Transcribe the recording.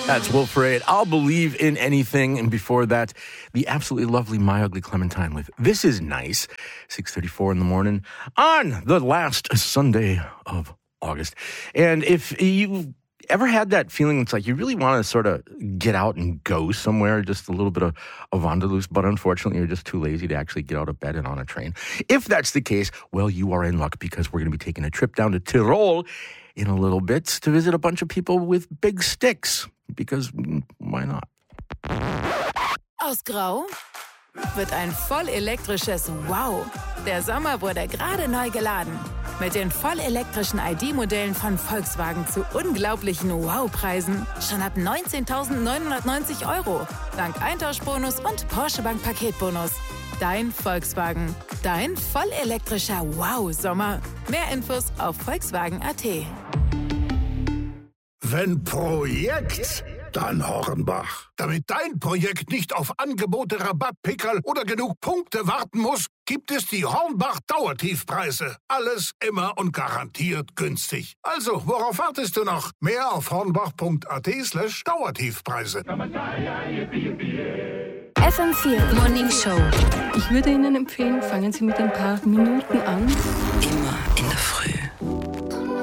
That's Wolf Parade. I'll Believe in Anything. And before that, the absolutely lovely My Ugly Clementine with This Is Nice. 6:34 in the morning on the last Sunday of August. And if you ever had that feeling, it's like you really want to sort of get out and go somewhere, just a little bit of Wanderlust, but unfortunately you're just too lazy to actually get out of bed and on a train. If that's the case, well, you are in luck, because we're going to be taking a trip down to Tyrol in a little bit to visit a bunch of people with big sticks, because why not? Aus Grau wird ein vollelektrisches Wow. Der Sommer wurde gerade neu geladen. Mit den vollelektrischen ID-Modellen von Volkswagen zu unglaublichen Wow-Preisen. Schon ab 19.990 €. Dank Eintauschbonus und Porsche Bank Paketbonus. Dein Volkswagen. Dein vollelektrischer Wow-Sommer. Mehr Infos auf Volkswagen.at. Wenn Projekt, dann Hornbach. Damit dein Projekt nicht auf Angebote, Rabattpickerl oder genug Punkte warten muss, gibt es die Hornbach Dauertiefpreise. Alles immer und garantiert günstig. Also, worauf wartest du noch? Mehr auf hornbach.at/Dauertiefpreise. FM4 Morning Show. Ich würde Ihnen empfehlen, fangen Sie mit ein paar Minuten an. Immer in der Früh.